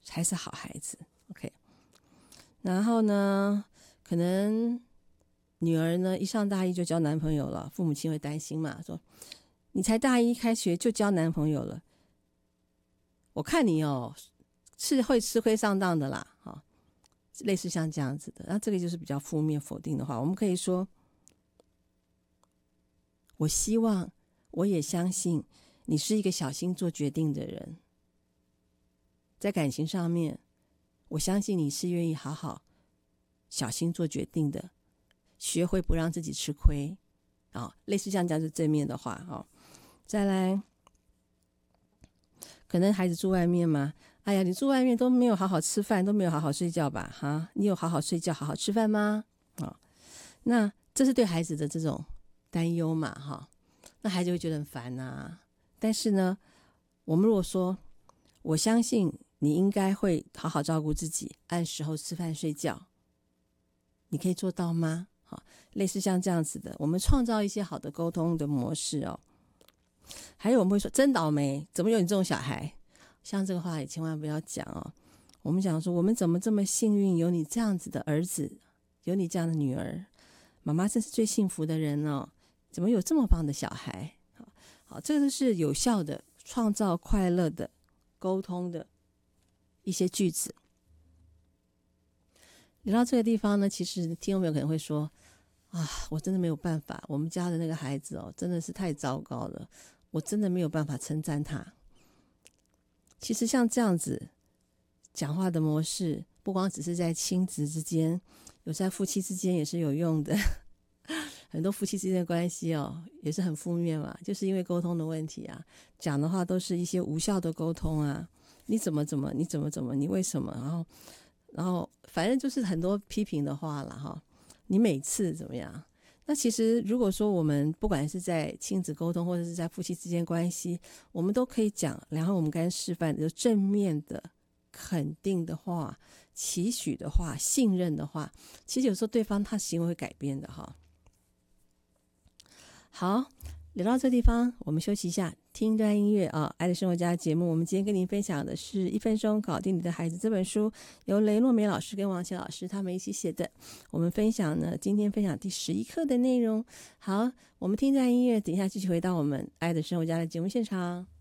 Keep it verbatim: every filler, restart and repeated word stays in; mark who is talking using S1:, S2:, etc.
S1: 才是好孩子。 OK， 然后呢可能女儿呢一上大一就交男朋友了，父母亲会担心嘛，说你才大一开学就交男朋友了，我看你哦是会吃亏上当的啦、哦、类似像这样子的。那这个就是比较负面否定的话，我们可以说我希望我也相信你是一个小心做决定的人，在感情上面我相信你是愿意好好小心做决定的，学会不让自己吃亏、哦、类似像这样是正面的话、哦、再来可能孩子住外面嘛，哎呀你住外面都没有好好吃饭，都没有好好睡觉吧哈？你有好好睡觉好好吃饭吗、哦、那这是对孩子的这种担忧嘛哈？那孩子会觉得很烦啊。但是呢我们如果说我相信你应该会好好照顾自己，按时候吃饭睡觉，你可以做到吗？好，类似像这样子的，我们创造一些好的沟通的模式哦。还有我们会说真倒霉，怎么有你这种小孩？像这个话也千万不要讲哦。我们讲说我们怎么这么幸运，有你这样子的儿子，有你这样的女儿，妈妈真是最幸福的人哦，怎么有这么棒的小孩？好，好，这个是有效的创造快乐的沟通的一些句子。聊到这个地方呢，其实听众朋友可能会说啊，我真的没有办法，我们家的那个孩子哦，真的是太糟糕了，我真的没有办法称赞他。其实像这样子讲话的模式，不光只是在亲子之间，有在夫妻之间也是有用的。很多夫妻之间的关系哦，也是很负面嘛，就是因为沟通的问题啊，讲的话都是一些无效的沟通啊，你怎么怎么，你怎么怎么，你为什么，然后然后反正就是很多批评的话啦哈，你每次怎么样？那其实如果说我们不管是在亲子沟通或者是在夫妻之间关系，我们都可以讲，然后我们刚才示范的正面的肯定的话、期许的话、信任的话，其实有时候对方他行为会改变的哈。好，聊到这地方我们休息一下，听一段音乐啊。爱的生活家的节目，我们今天跟您分享的是一分钟搞定你的孩子这本书，由雷诺梅老师跟王琦老师他们一起写的。我们分享呢，今天分享第十一课的内容。好，我们听一段音乐，等一下继续回到我们爱的生活家的节目现场。